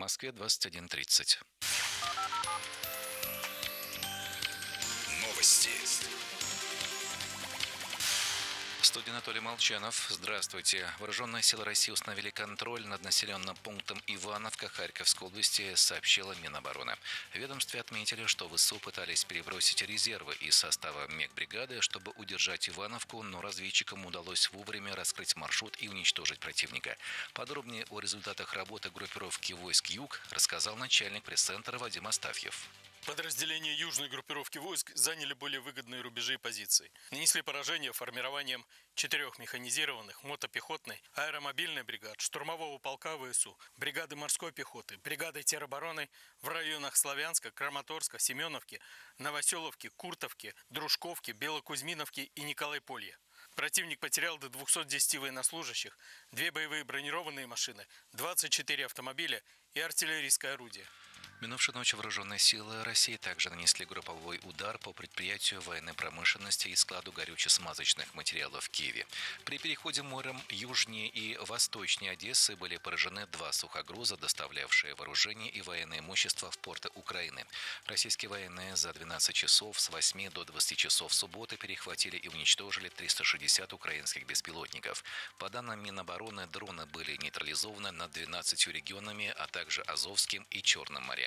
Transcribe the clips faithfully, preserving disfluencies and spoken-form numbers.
Москве двадцать один тридцать. Новости. В студии Анатолий Молчанов. Здравствуйте. Вооруженные силы России установили контроль над населенным пунктом Ивановка Харьковской области, сообщила Минобороны. В ведомстве отметили, что ВСУ пытались перебросить резервы из состава мегбригады, чтобы удержать Ивановку, но разведчикам удалось вовремя раскрыть маршрут и уничтожить противника. Подробнее о результатах работы группировки войск «Юг» рассказал начальник пресс-центра Вадим Астафьев. Подразделения южной группировки войск заняли более выгодные рубежи и позиции. Нанесли поражение формированием четырех механизированных, мотопехотной, аэромобильной бригад, штурмового полка ВСУ, бригады морской пехоты, бригады теробороны в районах Славянска, Краматорска, Семеновки, Новоселовки, Куртовки, Дружковки, Белокузьминовки и Николайполья. Противник потерял до двухсот десяти военнослужащих, две боевые бронированные машины, двадцать четыре автомобиля и артиллерийское орудие. Минувшей ночью вооруженные силы России также нанесли групповой удар по предприятию военной промышленности и складу горюче-смазочных материалов в Киеве. При переходе морем южнее и восточнее Одессы были поражены два сухогруза, доставлявшие вооружение и военное имущество в порты Украины. Российские военные за двенадцать часов с восьми до двадцати часов субботы перехватили и уничтожили триста шестьдесят украинских беспилотников. По данным Минобороны, дроны были нейтрализованы над двенадцатью регионами, а также Азовским и Черным морями.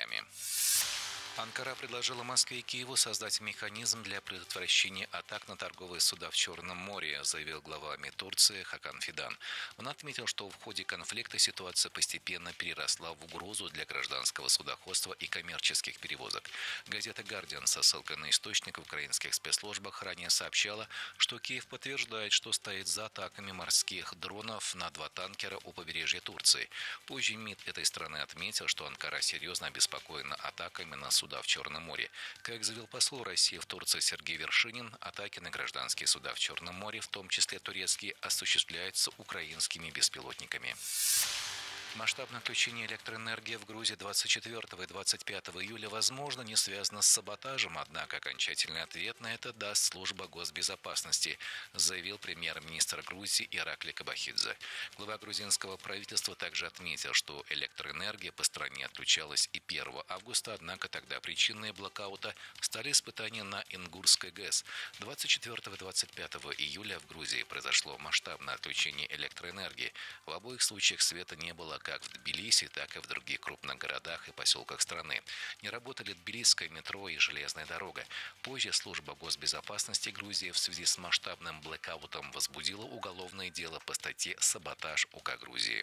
Анкара предложила Москве и Киеву создать механизм для предотвращения атак на торговые суда в Черном море, заявил глава МИД Турции Хакан Фидан. Он отметил, что в ходе конфликта ситуация постепенно переросла в угрозу для гражданского судоходства и коммерческих перевозок. Газета «Гардиан» со ссылкой на источник в украинских спецслужбах ранее сообщала, что Киев подтверждает, что стоит за атаками морских дронов на два танкера у побережья Турции. Позже МИД этой страны отметил, что Анкара серьезно обеспокоена атаками на суда в Черном море. Как заявил посол России в Турции Сергей Вершинин, атаки на гражданские суда в Черном море, в том числе турецкие, осуществляются украинскими беспилотниками. Масштабное отключение электроэнергии в Грузии двадцать четвёртого и двадцать пятого июля, возможно, не связано с саботажем, однако окончательный ответ на это даст служба госбезопасности, заявил премьер-министр Грузии Иракли Кобахидзе. Глава грузинского правительства также отметил, что электроэнергия по стране отключалась и первого августа, однако тогда причиной блокаута стали испытания на Ингурской ГЭС. двадцать четвёртого и двадцать пятого июля в Грузии произошло масштабное отключение электроэнергии. В обоих случаях света не было как в Тбилиси, так и в других крупных городах и поселках страны. Не работали Тбилисское метро и железная дорога. Позже служба госбезопасности Грузии в связи с масштабным блэкаутом возбудила уголовное дело по статье «Саботаж УК Грузии».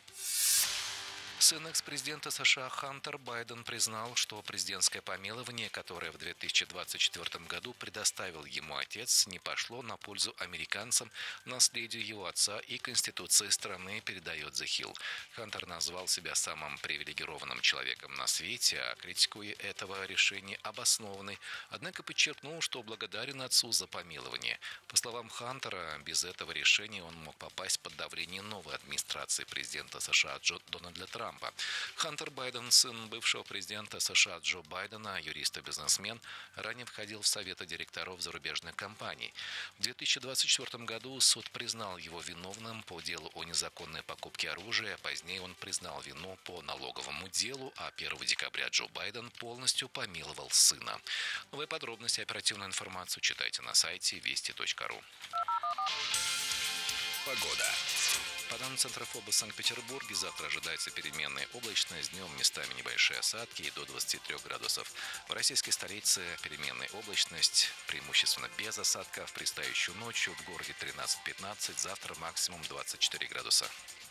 Сын экс-президента США Хантер Байден признал, что президентское помилование, которое в две тысячи двадцать четвёртом году предоставил ему отец, не пошло на пользу американцам, наследию его отца и Конституции страны, передает The Hill. Хантер назвал себя самым привилегированным человеком на свете, а критикуя этого решения обоснованной, однако подчеркнул, что благодарен отцу за помилование. По словам Хантера, без этого решения он мог попасть под давление новой администрации президента США Джо Дональда Трампа. Хантер Байден, сын бывшего президента США Джо Байдена, юрист и бизнесмен, ранее входил в советы директоров зарубежных компаний. В две тысячи двадцать четвёртом году суд признал его виновным по делу о незаконной покупке оружия, а позднее он признал вину по налоговому делу, а первого декабря Джо Байден полностью помиловал сына. Новые подробности и оперативную информацию читайте на сайте вести точка ру. Погода. По данным Центра ФОБОС в Санкт-Петербурге, завтра ожидается переменная облачность, днем местами небольшие осадки и до двадцати трёх градусов. В российской столице переменная облачность, преимущественно без осадков. Предстоящую ночью в городе тринадцать-пятнадцать, завтра максимум двадцать четыре градуса.